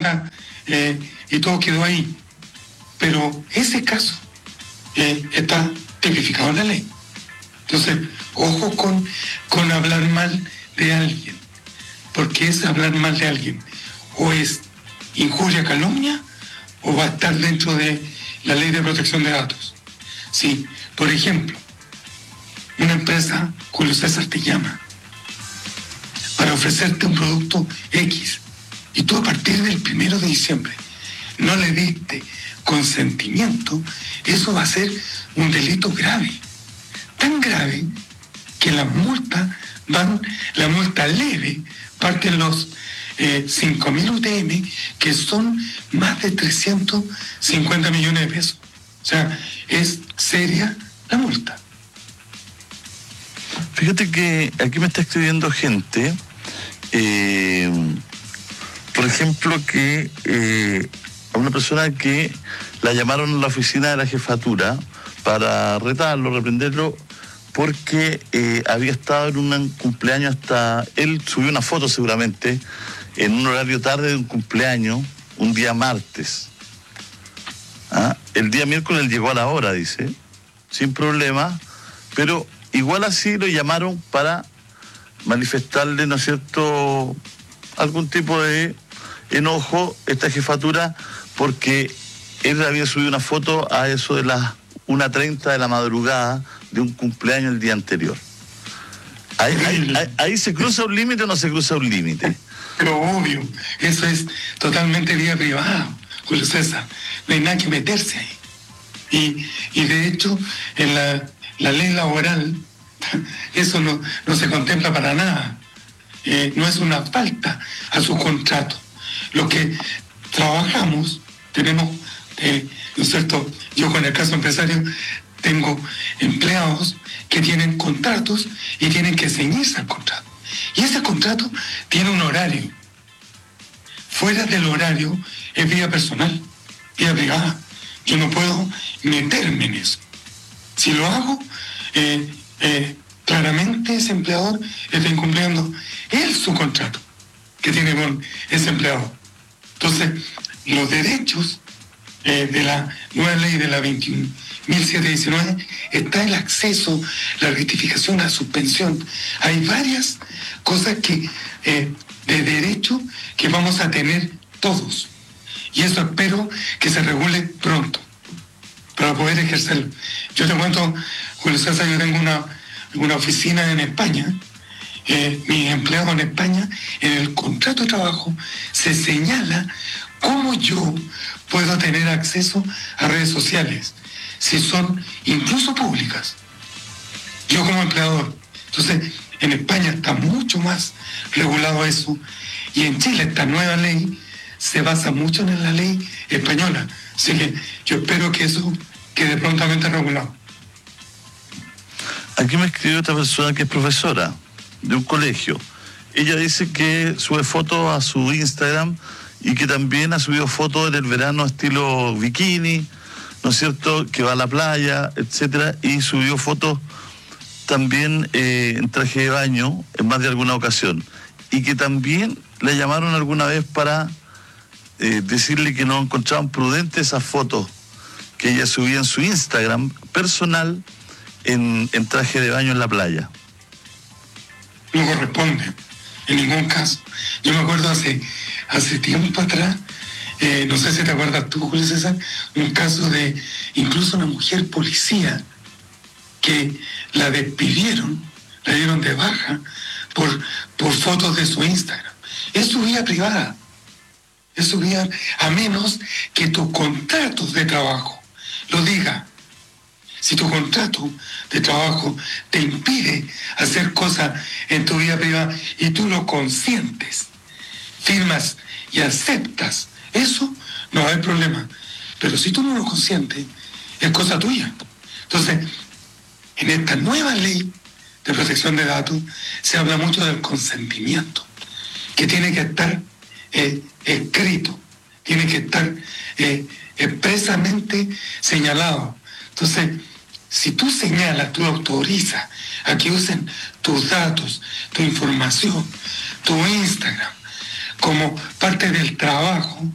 paga y todo quedó ahí. Pero ese caso está tipificado en la ley. Entonces, ojo con hablar mal de alguien, porque es hablar mal de alguien o es injuria, calumnia, o va a estar dentro de la ley de protección de datos. Si, por ejemplo, una empresa, Julio César, te llama para ofrecerte un producto X y tú a partir del 1 de diciembre no le diste consentimiento, eso va a ser un delito grave, tan grave que la multa leve parte en los 5.000 UTM, que son más de 350 millones de pesos. O sea, es seria la multa. Fíjate que aquí me está escribiendo gente, por ejemplo, que a una persona que la llamaron a la oficina de la jefatura para retarlo, reprenderlo, porque había estado en un cumpleaños hasta... Él subió una foto seguramente en un horario tarde de un cumpleaños, un día martes. El día miércoles él llegó a la hora, dice, sin problema, pero igual así lo llamaron para manifestarle, ¿no es cierto?, algún tipo de enojo esta jefatura, porque él había subido una foto a eso de las 1:30 de la madrugada de un cumpleaños el día anterior. ¿Ahí se cruza un límite o no se cruza un límite? Pero obvio, eso es totalmente vida privada, Julio César. No hay nada que meterse ahí. Y de hecho, en la ley laboral, eso no se contempla para nada. No es una falta a su contrato. Lo que trabajamos, tenemos, ¿no es cierto? Yo con el caso empresario tengo empleados que tienen contratos y tienen que ceñirse al contrato. Y ese contrato tiene un horario. Fuera del horario es vida personal, vida privada. Yo no puedo meterme en eso. Si lo hago, claramente ese empleador está incumpliendo él su contrato que tiene con ese empleado. Entonces, los derechos de la nueva ley de la 21.719 está el acceso, la rectificación, la suspensión. Hay varias cosas que de derecho que vamos a tener todos. Y eso espero que se regule pronto para poder ejercerlo. Yo te cuento, Julio César, yo tengo una oficina en España. Mis empleados en España, en el contrato de trabajo se señala cómo yo puedo tener acceso a redes sociales, si son incluso públicas, yo como empleador. Entonces, en España está mucho más regulado eso, y en Chile esta nueva ley se basa mucho en la ley española. Así que yo espero que eso quede prontamente regulado. Aquí me escribió otra persona que es profesora de un colegio. Ella dice que sube fotos a su Instagram y que también ha subido fotos del verano estilo bikini, ¿no es cierto?, que va a la playa, etcétera, y subió fotos también en traje de baño en más de alguna ocasión, y que también le llamaron alguna vez para decirle que no encontraban prudentes esas fotos que ella subía en su Instagram personal en traje de baño en la playa. No corresponde, en ningún caso. Yo me acuerdo hace tiempo atrás, no sé si te acuerdas tú, Julio César, un caso de incluso una mujer policía que la despidieron, la dieron de baja por fotos de su Instagram. Es su vida privada, es su vida, a menos que tu contrato de trabajo lo diga. Si tu contrato de trabajo te impide hacer cosas en tu vida privada y tú lo consientes, firmas y aceptas, eso no va a haber problema. Pero si tú no lo consientes, es cosa tuya. Entonces, en esta nueva ley de protección de datos se habla mucho del consentimiento, que tiene que estar escrito, tiene que estar expresamente señalado. Entonces, si tú señalas, tú autorizas a que usen tus datos, tu información, tu Instagram, como parte del trabajo,